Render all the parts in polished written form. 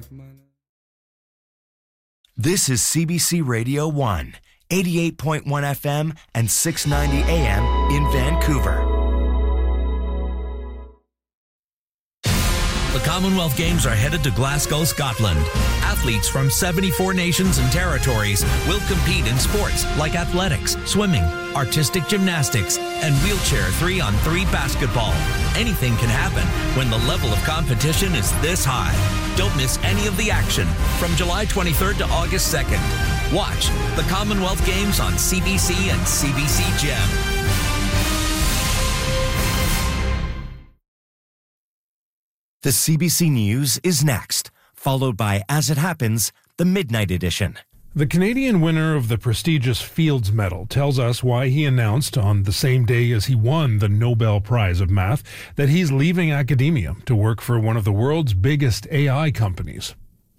This is CBC Radio 1, 88.1 FM and 690 AM in Vancouver. The Commonwealth Games are headed to Glasgow, Scotland. Athletes from 74 nations and territories will compete in sports like athletics, swimming, artistic gymnastics, and wheelchair 3-on-3 basketball. Anything can happen when the level of competition is this high. Don't miss any of the action from July 23rd to August 2nd. Watch the Commonwealth Games on CBC and CBC Gem. The CBC News is next, followed by As It Happens, the Midnight Edition. The Canadian winner of the prestigious Fields Medal tells us why he announced on the same day as he won the Nobel Prize of Math that he's leaving academia to work for one of the world's biggest AI companies.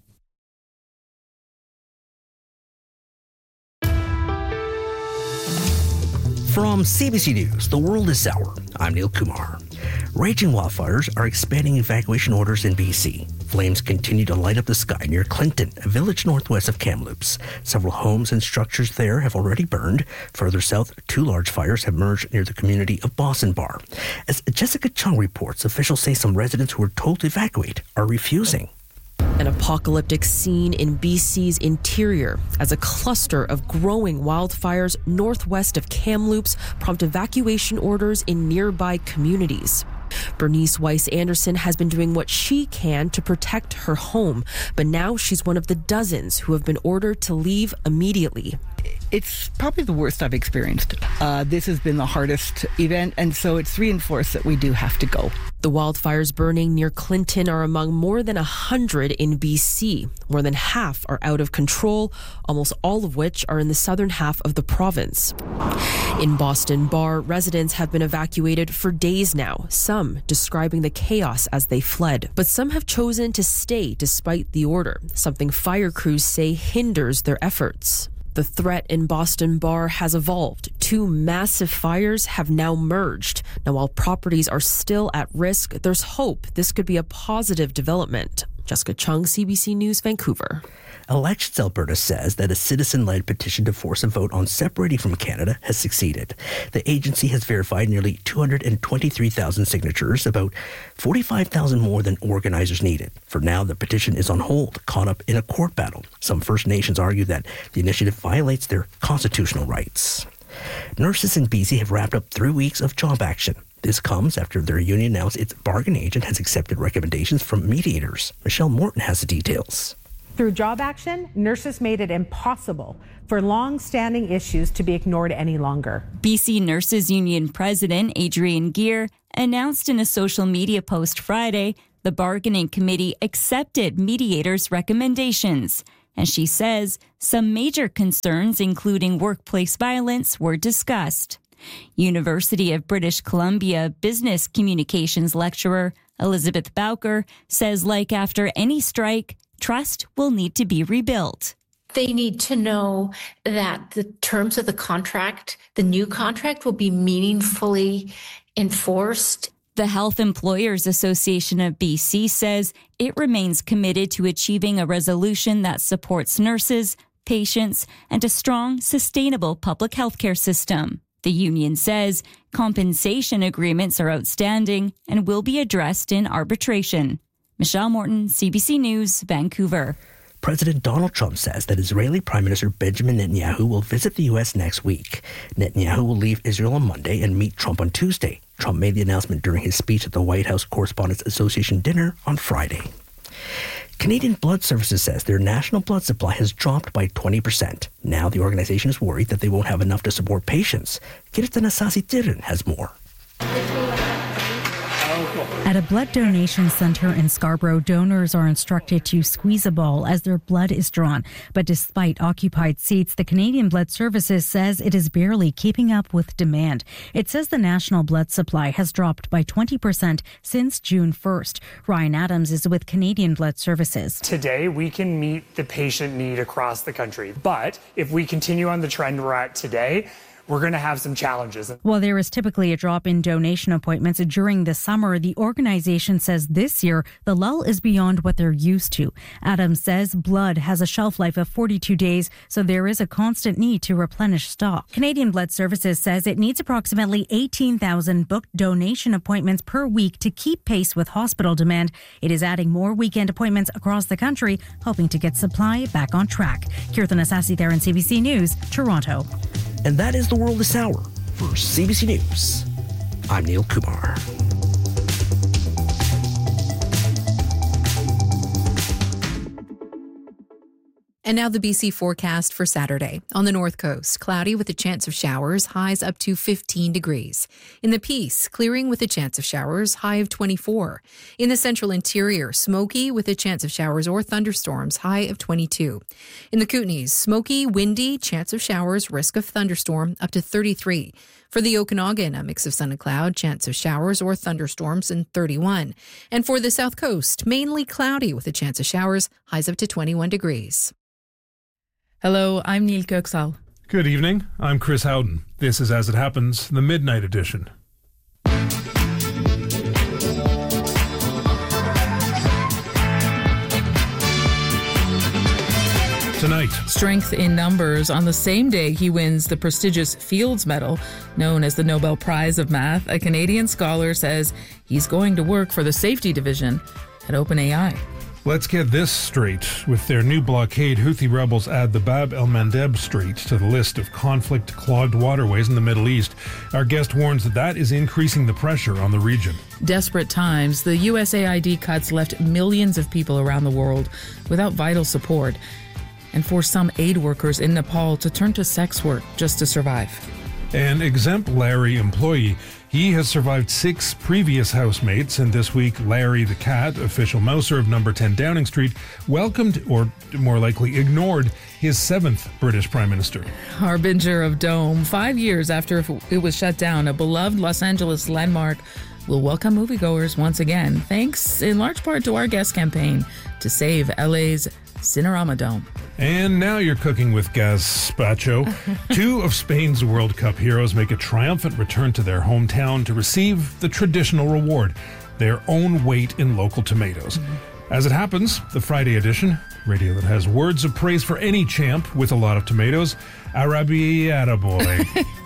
From CBC News, The World is Sour. I'm Neil Kumar. Raging wildfires are expanding evacuation orders in BC. Flames continue to light up the sky near Clinton, a village northwest of Kamloops. Several homes and structures there have already burned. Further south, 2 large fires have emerged near the community of Boston Bar. As Jessica Chung reports, officials say some residents who were told to evacuate are refusing. An apocalyptic scene in BC's interior as a cluster of growing wildfires northwest of Kamloops prompt evacuation orders in nearby communities. Bernice Weiss-Anderson has been doing what she can to protect her home, but now she's one of the dozens who have been ordered to leave immediately. It's probably the worst I've experienced. This has been the hardest event, and so it's reinforced that we do have to go. The wildfires burning near Clinton are among more than 100 in BC. More than half are out of control, almost all of which are in the southern half of the province. In Boston Bar, residents have been evacuated for days now, some describing the chaos as they fled. But some have chosen to stay despite the order, something fire crews say hinders their efforts. The threat in Boston Bar has evolved. 2 massive fires have now merged. Now, while properties are still at risk, there's hope this could be a positive development. Jessica Chung, CBC News, Vancouver. Elections Alberta says that a citizen-led petition to force a vote on separating from Canada has succeeded. The agency has verified nearly 223,000 signatures, about 45,000 more than organizers needed. For now, the petition is on hold, caught up in a court battle. Some First Nations argue that the initiative violates their constitutional rights. Nurses in BC have wrapped up 3 weeks of job action. This comes after their union announced its bargain agent has accepted recommendations from mediators. Michelle Morton has the details. Through job action, nurses made it impossible for long-standing issues to be ignored any longer. BC Nurses Union President Adrienne Geer announced in a social media post Friday the bargaining committee accepted mediators' recommendations. And she says some major concerns, including workplace violence, were discussed. University of British Columbia business communications lecturer Elizabeth Bowker says, like after any strike, trust will need to be rebuilt. They need to know that the terms of the contract, the new contract, will be meaningfully enforced. The Health Employers Association of BC says it remains committed to achieving a resolution that supports nurses, patients, and a strong, sustainable public healthcare system. The union says compensation agreements are outstanding and will be addressed in arbitration. Michelle Morton, CBC News, Vancouver. President Donald Trump says that Israeli Prime Minister Benjamin Netanyahu will visit the U.S. next week. Netanyahu will leave Israel on Monday and meet Trump on Tuesday. Trump made the announcement during his speech at the White House Correspondents Association dinner on Friday. Canadian Blood Services says their national blood supply has dropped by 20%. Now the organization is worried that they won't have enough to support patients. Kirtan Asasi-Tiran has more. At a blood donation center in Scarborough, donors are instructed to squeeze a ball as their blood is drawn. But despite occupied seats, the Canadian Blood Services says it is barely keeping up with demand. It says the national blood supply has dropped by 20% since June 1st. Ryan Adams is with Canadian Blood Services. Today, we can meet the patient need across the country. But if we continue on the trend we're at today, we're going to have some challenges. While there is typically a drop in donation appointments during the summer, the organization says this year the lull is beyond what they're used to. Adams says blood has a shelf life of 42 days, so there is a constant need to replenish stock. Canadian Blood Services says it needs approximately 18,000 booked donation appointments per week to keep pace with hospital demand. It is adding more weekend appointments across the country, hoping to get supply back on track. Kirtan Asasi there in CBC News, Toronto. And that is the world this hour. For CBC News, I'm Neil Kumar. And now the BC forecast for Saturday. On the north coast, cloudy with a chance of showers, highs up to 15 degrees. In the Peace, clearing with a chance of showers, high of 24. In the central interior, smoky with a chance of showers or thunderstorms, high of 22. In the Kootenays, smoky, windy, chance of showers, risk of thunderstorm, up to 33. For the Okanagan, a mix of sun and cloud, chance of showers or thunderstorms, and 31. And for the south coast, mainly cloudy with a chance of showers, highs up to 21 degrees. Hello, I'm Neil Köksal. Good evening. I'm Chris Howden. This is As It Happens, the Midnight Edition. Tonight, strength in numbers. On the same day he wins the prestigious Fields Medal, known as the Nobel Prize of Math, a Canadian scholar says he's going to work for the safety division at OpenAI. Let's get this straight. With their new blockade, Houthi rebels add the Bab el-Mandeb Strait to the list of conflict-clogged waterways in the Middle East. Our guest warns that is increasing the pressure on the region. Desperate times, the USAID cuts left millions of people around the world without vital support, and forced some aid workers in Nepal to turn to sex work just to survive. An exempt Larry employee. He has survived 6 previous housemates, and this week Larry the cat, official mouser of number 10 Downing Street, welcomed, or more likely ignored, his 7th British Prime Minister. Harbinger of Dome, 5 years after it was shut down, a beloved Los Angeles landmark will welcome moviegoers once again, thanks in large part to our guest campaign to save LA's Cinerama Dome. And now you're cooking with gazpacho. 2 of Spain's World Cup heroes make a triumphant return to their hometown to receive the traditional reward, their own weight in local tomatoes. As it happens, the Friday edition, radio that has words of praise for any champ with a lot of tomatoes, Arabiata boy.